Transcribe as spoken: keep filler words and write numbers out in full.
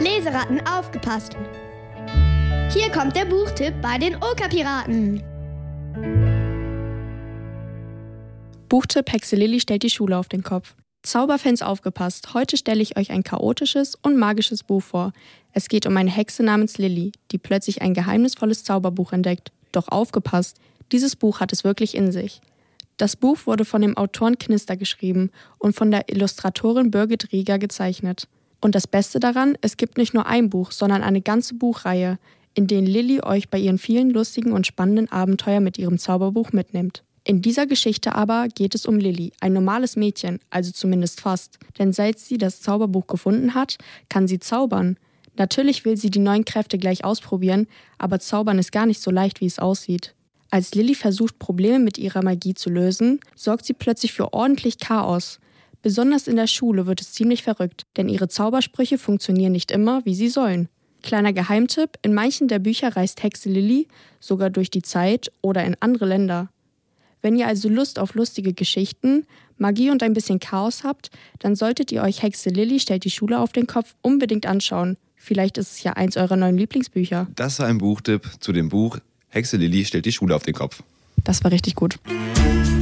Leseratten, aufgepasst! Hier kommt der Buchtipp bei den Okerpiraten. Buchtipp: Hexe Lilli stellt die Schule auf den Kopf. Zauberfans, aufgepasst! Heute stelle ich euch ein chaotisches und magisches Buch vor. Es geht um eine Hexe namens Lilli, die plötzlich ein geheimnisvolles Zauberbuch entdeckt. Doch aufgepasst! Dieses Buch hat es wirklich in sich. Das Buch wurde von dem Autoren Knister geschrieben und von der Illustratorin Birgit Rieger gezeichnet. Und das Beste daran, es gibt nicht nur ein Buch, sondern eine ganze Buchreihe, in denen Lilli euch bei ihren vielen lustigen und spannenden Abenteuern mit ihrem Zauberbuch mitnimmt. In dieser Geschichte aber geht es um Lilli, ein normales Mädchen, also zumindest fast. Denn seit sie das Zauberbuch gefunden hat, kann sie zaubern. Natürlich will sie die neuen Kräfte gleich ausprobieren, aber zaubern ist gar nicht so leicht, wie es aussieht. Als Lilli versucht, Probleme mit ihrer Magie zu lösen, sorgt sie plötzlich für ordentlich Chaos. Besonders in der Schule wird es ziemlich verrückt, denn ihre Zaubersprüche funktionieren nicht immer, wie sie sollen. Kleiner Geheimtipp: In manchen der Bücher reist Hexe Lilli sogar durch die Zeit oder in andere Länder. Wenn ihr also Lust auf lustige Geschichten, Magie und ein bisschen Chaos habt, dann solltet ihr euch Hexe Lilli stellt die Schule auf den Kopf unbedingt anschauen. Vielleicht ist es ja eins eurer neuen Lieblingsbücher. Das war ein Buchtipp zu dem Buch Hexe Lilli stellt die Schule auf den Kopf. Das war richtig gut.